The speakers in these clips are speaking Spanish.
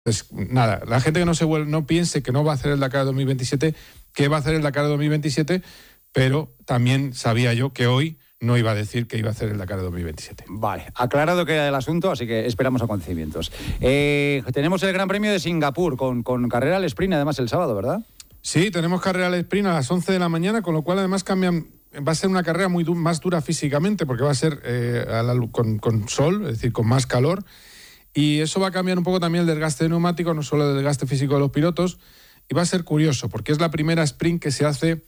Pues nada, la gente que no piense que no va a hacer el Dakar 2027, que va a hacer el Dakar 2027, pero también sabía yo que hoy no iba a decir que iba a hacer el Dakar 2027. Vale, aclarado queda el asunto, así que esperamos acontecimientos. Tenemos el Gran Premio de Singapur con carrera al sprint, además, el sábado, ¿verdad? Sí, tenemos carrera al sprint a las 11 de la mañana, con lo cual además va a ser una carrera más dura físicamente, porque va a ser con sol, es decir, con más calor. Y eso va a cambiar un poco también el desgaste de neumáticos, no solo el desgaste físico de los pilotos. Y va a ser curioso, porque es la primera sprint que se hace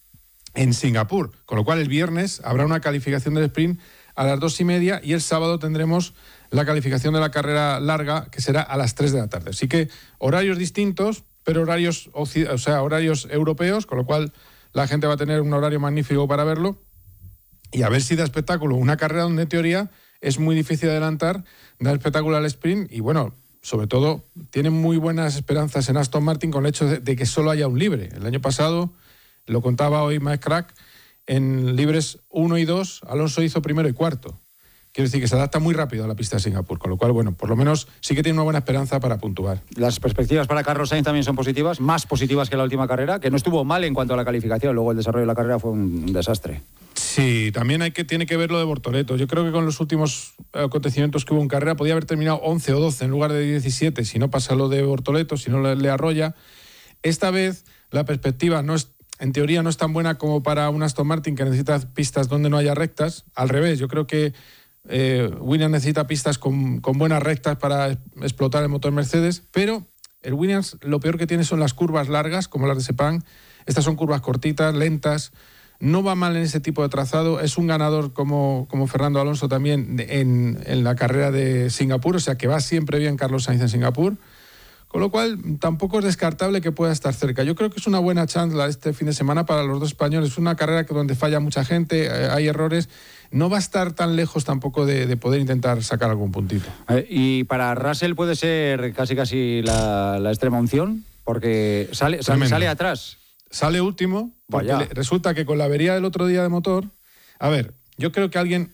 en Singapur. Con lo cual el viernes habrá una calificación del sprint a las 2:30 y el sábado tendremos la calificación de la carrera larga, que será a las 3 de la tarde. Así que horarios distintos, pero horarios europeos, con lo cual la gente va a tener un horario magnífico para verlo. Y a ver si da espectáculo. Una carrera donde en teoría es muy difícil adelantar, da espectáculo al sprint y bueno, sobre todo tienen muy buenas esperanzas en Aston Martin con el hecho de que solo haya un libre. El año pasado, lo contaba hoy Mike Crack, en libres 1 y 2, Alonso hizo primero y cuarto. Quiero decir que se adapta muy rápido a la pista de Singapur, con lo cual, bueno, por lo menos sí que tiene una buena esperanza para puntuar. Las perspectivas para Carlos Sainz también son positivas, más positivas que la última carrera, que no estuvo mal en cuanto a la calificación, luego el desarrollo de la carrera fue un desastre. Sí, también tiene que ver lo de Bortoleto. Yo creo que con los últimos acontecimientos que hubo en carrera podía haber terminado 11 o 12 en lugar de 17, si no pasa lo de Bortoleto, si no le arrolla. Esta vez la perspectiva en teoría no es tan buena como para un Aston Martin que necesita pistas donde no haya rectas. Al revés, yo creo que Williams necesita pistas con buenas rectas para explotar el motor Mercedes, pero el Williams lo peor que tiene son las curvas largas, como las de Sepang. Estas son curvas cortitas, lentas. No va mal en ese tipo de trazado. Es un ganador como Fernando Alonso también en la carrera de Singapur, o sea que va siempre bien Carlos Sainz en Singapur. Con lo cual, tampoco es descartable que pueda estar cerca. Yo creo que es una buena chance este fin de semana para los dos españoles. Es una carrera donde falla mucha gente, hay errores. No va a estar tan lejos tampoco de poder intentar sacar algún puntito. Y para Russell puede ser casi la extrema unción, porque sale atrás. Sale último, porque resulta que con la avería del otro día de motor... A ver, yo creo que alguien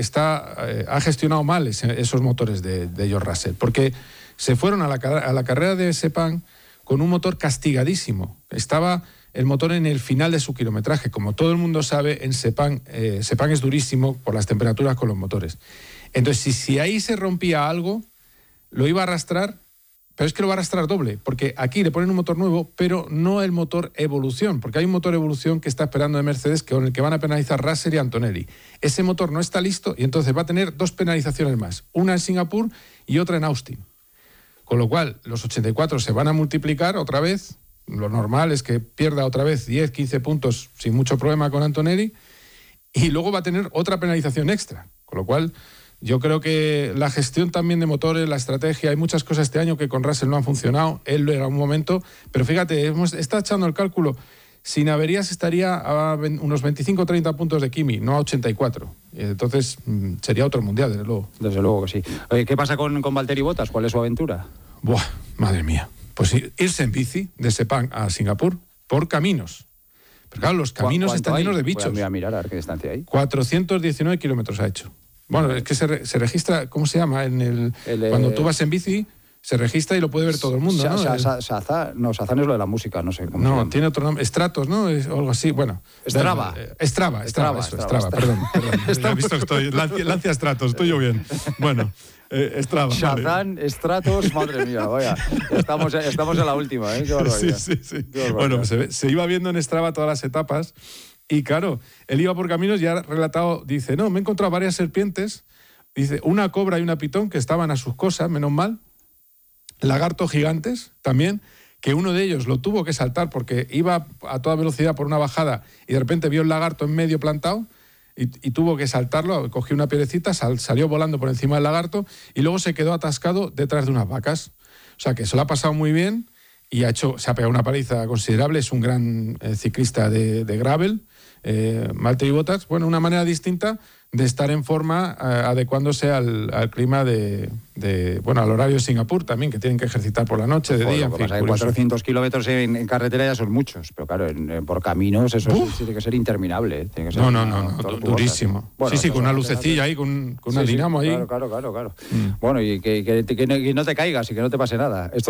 ha gestionado mal esos motores de George Russell, porque se fueron a la carrera de Sepang con un motor castigadísimo. Estaba el motor en el final de su kilometraje. Como todo el mundo sabe, en Sepang es durísimo por las temperaturas con los motores. Entonces, si ahí se rompía algo, lo iba a arrastrar, pero es que lo va a arrastrar doble, porque aquí le ponen un motor nuevo, pero no el motor Evolución, porque hay un motor Evolución que está esperando de Mercedes con el que van a penalizar Russell y Antonelli. Ese motor no está listo y entonces va a tener 2 penalizaciones más, una en Singapur y otra en Austin. Con lo cual, los 84 se van a multiplicar otra vez. Lo normal es que pierda otra vez 10, 15 puntos sin mucho problema con Antonelli. Y luego va a tener otra penalización extra. Con lo cual, yo creo que la gestión también de motores, la estrategia, hay muchas cosas este año que con Russell no han funcionado. Él lo era un momento. Pero fíjate, está echando el cálculo. Sin averías estaría a unos 25 o 30 puntos de Kimi, no a 84. Entonces sería otro mundial, desde luego. Desde luego que sí. Oye, ¿qué pasa con Valtteri Bottas? ¿Cuál es su aventura? Buah, madre mía. Pues irse en bici de Sepang a Singapur por caminos. Pero claro, los caminos están llenos de bichos. Voy a mirar a ver qué distancia hay. 419 kilómetros ha hecho. Bueno, es que se registra, ¿cómo se llama? Cuando tú vas en bici... Se registra y lo puede ver todo el mundo, ¿no? Shazam es lo de la música, no sé cómo se llama. Tiene otro nombre. Stratos, ¿no? O algo así, bueno. Strava, perdón. Ya he visto que estoy... Lancia Stratos, estoy yo bien. Bueno, Strava. Shazam, vale. Stratos, madre mía, vaya. Estamos en la última, ¿eh? Qué barbaridad. Sí. Bueno, pues se iba viendo en Strava todas las etapas y claro, él iba por caminos y ha relatado, dice, no, me he encontrado varias serpientes, dice, una cobra y una pitón que estaban a sus cosas, menos mal. Lagartos gigantes también, que uno de ellos lo tuvo que saltar porque iba a toda velocidad por una bajada y de repente vio el lagarto en medio plantado y tuvo que saltarlo, cogió una piedrecita, salió volando por encima del lagarto y luego se quedó atascado detrás de unas vacas. O sea que se lo ha pasado muy bien, y se ha pegado una paliza considerable, es un gran ciclista de gravel. Valtteri Bottas, bueno, una manera distinta de estar en forma, adecuándose al clima al horario de Singapur también, que tienen que ejercitar por la noche, de día. En fin, 400 kilómetros en carretera ya son muchos, pero claro, por caminos eso tiene que ser interminable. Tiene que ser durísimo. Bueno, sí, con una lucecilla ahí, con una dinamo ahí. Claro. Bueno, y que no te caigas y que no te pase nada. Esto